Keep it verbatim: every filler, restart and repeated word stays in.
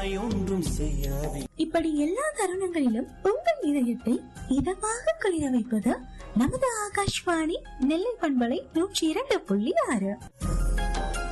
தாய் ஒன்றும் செய்யாது. இப்படி எல்லா தருணங்களிலும் உங்கள் இதயத்தை இதமாக குளிர வைப்பது நமது ஆகாஷ்வாணி நெல்லை பண்பலை நூற்றி இரண்டு புள்ளி ஆறு.